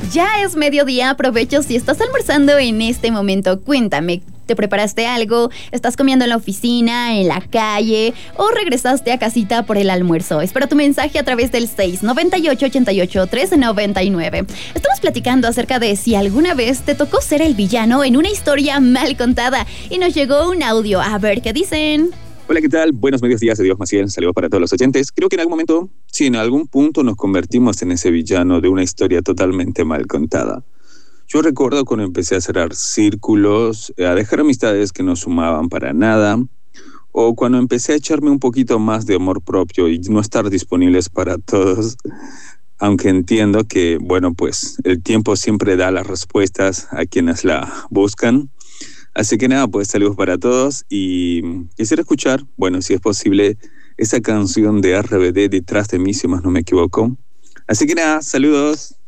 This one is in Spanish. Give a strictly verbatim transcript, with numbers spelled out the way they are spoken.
Ya es mediodía, aprovecho si estás almorzando en este momento. Cuéntame, ¿te preparaste algo? ¿Estás comiendo en la oficina, en la calle o regresaste a casita por el almuerzo? Espero tu mensaje a través del seis noventa y ocho, ochenta y ocho, trece noventa y nueve. Estamos platicando acerca de si alguna vez te tocó ser el villano en una historia mal contada y nos llegó un audio. A ver qué dicen. Hola, ¿qué tal? Buenos medios días de Dios Maciel. Saludos para todos los oyentes. Creo que en algún momento, sí, en algún punto nos convertimos en ese villano de una historia totalmente mal contada. Yo recuerdo cuando empecé a cerrar círculos, a dejar amistades que no sumaban para nada, o cuando empecé a echarme un poquito más de amor propio y no estar disponibles para todos, aunque entiendo que, bueno, pues el tiempo siempre da las respuestas a quienes la buscan. Así que nada, pues saludos para todos y quisiera escuchar, bueno, si es posible, esa canción de R B D, Detrás de mí, si más no me equivoco. Así que nada, saludos.